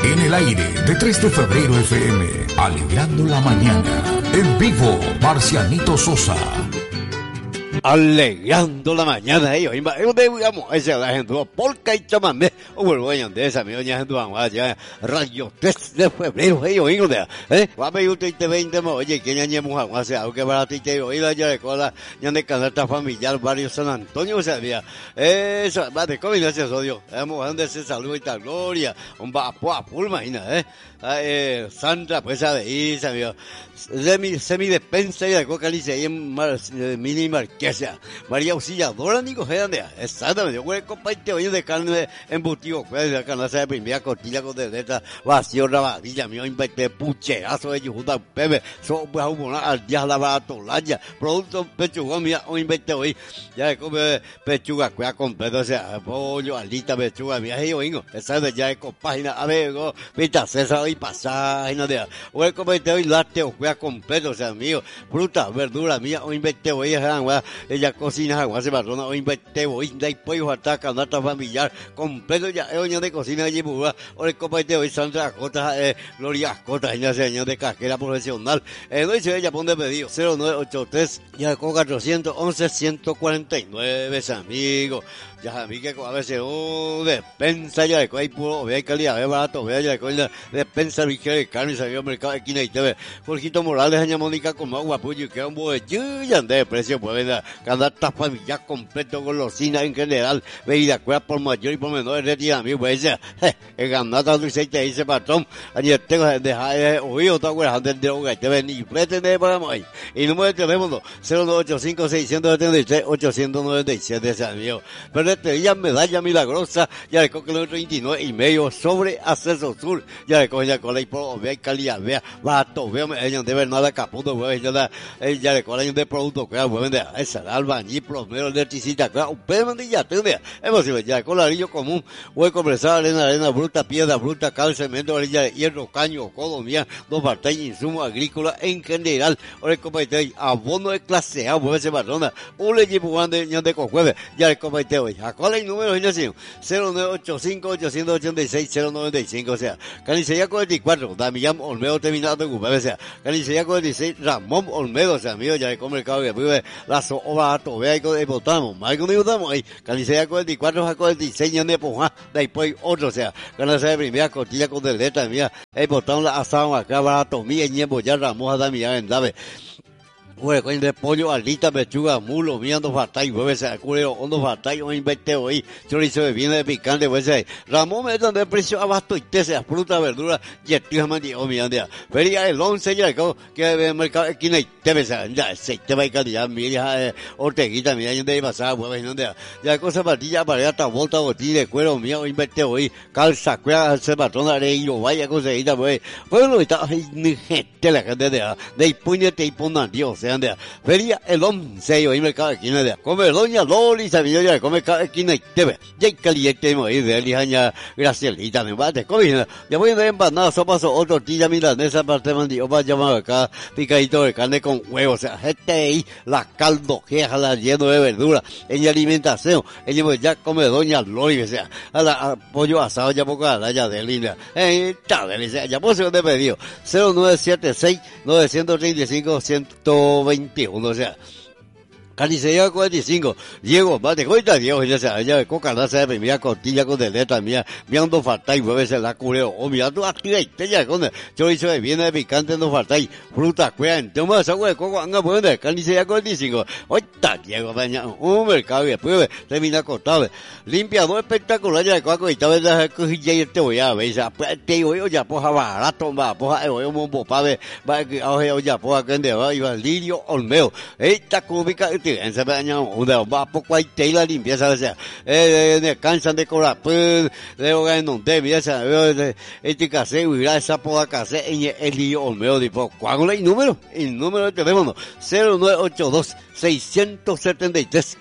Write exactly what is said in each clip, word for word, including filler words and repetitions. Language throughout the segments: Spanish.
En el aire de tres de febrero F M, alegrando la mañana. En vivo, Marcianito Sosa. Alegrando la mañana, ellos, digamos, esa la gente, polka y chamamé, o vuelvo a de esa, mi doña gente, vamos allá, radio tres de febrero, ellos, hijos de, eh, va a pedir usted veinte, oye, que ya ñemos a hacer algo que para ti, te oída ya de cola, ya de canasta familiar, barrio San Antonio, o sea, mira, eso, va de combinación, sodio, hemos donde se salud y tal gloria, un vapo a full, imagina, eh, eh, Sandra, pues, a de Isa, mira, semi, semi despensa y de coca, lice, ahí en mini marquesa, María Auxiliadora, Nico, exactamente, yo voy a compartir hoy de carne embutido, pues, de canasta de primera costilla con deleta, vacío, rabadilla, mío, inventé pucherazo de Yujuta, Pepe, so, pues, al día la baratolaya, producto pechugón, mira, hoy inventé hoy, ya de come pechuga, cuida completo, o sea, pollo, alita, pechuga, mira, yo vengo, esa de ya de compágina, a ver, vista, César, y pasaje, no de, voy a compartir hoy lácteo, cuida completo, o sea, mío, fruta, verdura, mía, hoy inventé hoy, ella cocina, agua, se barrona, hoy inventé hoy, de pollo, hasta canasta familiar, completo, ya, es oño de cocina, allí, pues, hoy compartir hoy, Sandra Acota, eh, Gloria Acota, ella se año de casquera profesional, eh, no dice ella, pone pedido, cero nueve ocho tres, ya con cuatrocientos once, ciento cuarenta y nueve, amigos. Ya a mí que a veces, oh, despensa ya de hay puro, vea calidad, vea barato, vea ya de coña, despensa ligera de carne, salió al mercado de esquina y te ve. Jorgito Morales, doña Mónica, con más guapullo, que un buen ya de precio, pues venda, canasta familiar completo, golosina en general, bebida cueva por mayor y por menor, retira a mí, pues ese, el ganata dulce te dice patrón, ayer tengo que dejar oído, está güey, antes de hogar, te ven y pretende para ahí. Y número de teléfono, cero nueve ocho cinco, seis siete tres, ocho nueve siete, ese amigo. Pero este día medalla milagrosa, ya le coge el treinta y nueve y medio sobre Acceso Sur, ya le coge ya con la por vea calidad, vea, bato, vea, ella de ver nada caputo, vea, ya la, ya le coge de producto, que vea, vea, esa, albañil, plomero, electricista, que un pedo de ya, te vea, es posible, ya con larillo común, voy a conversar, arena, arena bruta, piedra bruta, cal, cemento, orilla de hierro, caño, codo, mía, dos partes, insumos agrícolas en general, ahora comité, abono de clase A, vuelve ese barrona, un le llevo de ya de cojueve, ya le comité hoy, ¿cuál es el número? cero nueve ocho cinco, ocho ocho seis, cero nueve cinco, o sea, Canicería cuarenta y cuatro, Damián Olmedo terminado de ocupar, o sea, Canicería cuarenta y seis, Ramón Olmedo, o sea, amigo, ya le come el cabo que vive la soba, vea y con el botamo, más con el botamo ahí, Canicería cuarenta y cuatro, a cuarenta y seis, ya de poja, después otro, o sea, Canicería de primera, costilla con deleta, mía, el botón la asado acá, barato, mía, ñembo, ya Ramón, Damián, en Dave. Bueno, con de pollo, alita, pechuga, mulo, mirando fatay, hueve, se culero, hondo fatay, un invente hoy, chorizo de viene de picante, pues ahí. Ramón me dan de precio abasto y te sea fruta, verdura, y el tío mandi, o mirando, feria el once ya, que el mercado esquina y te ves, ya, se te va a calidad, mira, orteguita, mira, yo de pasar, hueve, no de, ya cosa patilla, para hasta volta, botilla de cuero, mía, o invente hoy, calza, cuera, se patrona, de yo, vaya conseguida, pues, bueno, está, ni gente, la gente de, de puñete y ponan, Dios, sea, feria el once, hoy mercado de esquina de come doña Loli, sabía ya come cada esquina y te ve, ya hay caliente, ahí de lijaña, Gracielita, me bate, come, ya voy a dar empanadas, sopas o tortilla milanesa, parte mandi, o va a llamar acá, picadito de carne con huevos, o sea, este ahí, la caldo, queja, la lleno de verdura, en alimentación, ella pues ya come doña Loli, o sea, a la a pollo asado, ya poco a la ya de línea, eh, está delicia, ya puedo ser de pedido, cero nueve siete seis, nueve tres cinco, ciento veintiuno, o sea, Carnicería cuarenta y cinco, Diego, bate, cuenta Diego, ya sea, ella de coca, no se mira costilla con deleta, mía, mirando falta y hueves en la culeo, o mira tú aquí, ya con chorizo de viene de picante, no falta y fruta, cuean, toma esa hueá, coco, anga, bueno, Carnicería cuarenta y cinco, oita, Diego, baña, un mercado y después termina cortado, limpiador espectacular, ya de coco, y tal vez la cojilla y te voy a ver, ya, pues, te digo yo, ya, poja, barato, va, poja, yo, un bombo, pave, va, oye, ya, poja, que ande, va, iba, Lirio Olmeo, esta cúbica, en ese año una va poco hay tela limpieza o sea eh de cansan de cobrar pues de hogar no te mira esa este case y esa poda case en el lío Olmeo tipo ¿cuál es el número? El número de teléfono cero nueve ocho dos, seis siete tres,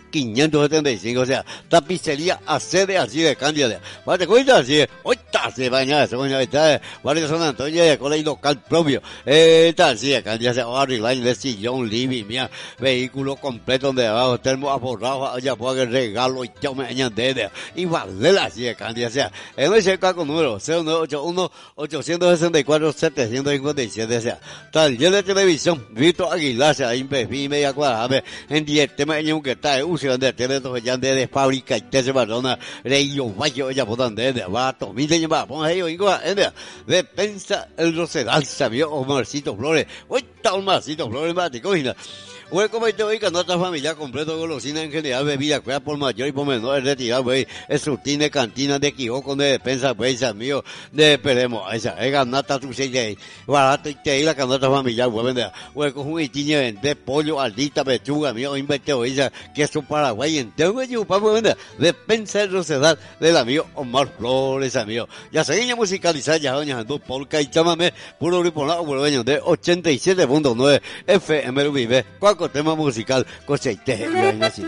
quinientos setenta y cinco, o sea, tapicería a sede así de Cándida. ¿Vale? Cuenta así, ahorita se baña, se baña, está, Barrio San Antonio, de colegio local propio, eh, está así de Cándida, se va a arreglar de sillón, living, mía, vehículo completo donde abajo, termo aborrado, allá puede regalo y yo me añade, y vale así de Cándida, o sea, en ese caso número, cero nueve ocho uno, ocho seis cuatro, siete cinco siete, o sea, taller de televisión, Vito Aguilar, se ha impedido media cuadra, en diez temas, en que está, uso de teléfono, ya de fábrica, y te se barona, rey, yo vaya, ya puedan de, va, tomite, ya va, ponga ellos, igual, de pensa el Rosedal, sabio, Omarcito Flores, hoy está Omarcito Flores, mate, cogina. Güey, como te voy a nuestra familia completo, golosina en general, bebida, cuida por mayor y por menor, retirado, güey, es rutine, cantina, de quijoco, de despensa, güey, mío, de esperemos, esa, es ganata, tu seis, barato, y te la canasta familiar, güey, vender, güey, con un itiñe, de pollo, aldita, pechuga, mío, inventeo, esa, queso paraguay, entero, güey, yo, vamos a vender, despensa el Rosedal, del amigo Omar Flores, amigo, ya seguimos musicalizar, ya, doña Jandú, polka y chamame, puro grupo, no, güey, de ochenta y siete punto nueve F M Vive, cuaco tema musical, coseite, y así.